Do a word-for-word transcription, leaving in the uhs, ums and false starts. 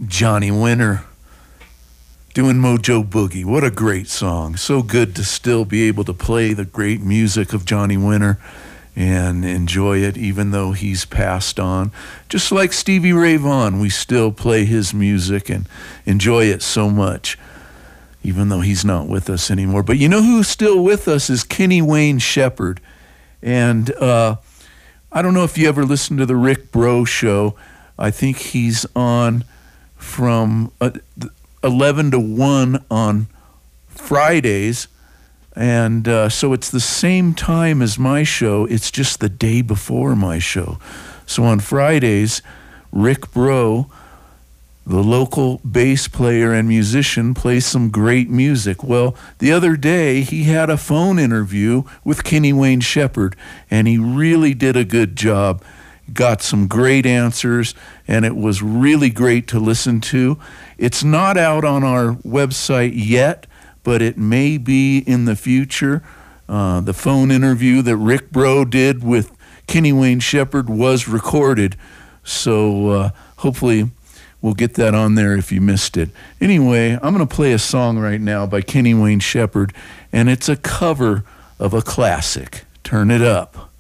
Johnny Winter doing Mojo Boogie. What a great song. So good to still be able to play the great music of Johnny Winter and enjoy it even though he's passed on. Just like Stevie Ray Vaughan, we still play his music and enjoy it so much, even though he's not with us anymore. But you know who's still with us is Kenny Wayne Shepherd. And uh, I don't know if you ever listened to the Rick Bro Show. I think he's on from uh, eleven to one on Fridays. And uh, so it's the same time as my show. It's just the day before my show. So on Fridays, Rick Bro, the local bass player and musician, plays some great music. Well, the other day, he had a phone interview with Kenny Wayne Shepherd, and he really did a good job. Got some great answers, and it was really great to listen to. It's not out on our website yet, but it may be in the future. Uh, the phone interview that Rick Bro did with Kenny Wayne Shepherd was recorded, so uh, hopefully we'll get that on there if you missed it. Anyway, I'm going to play a song right now by Kenny Wayne Shepherd, and it's a cover of a classic. Turn it up.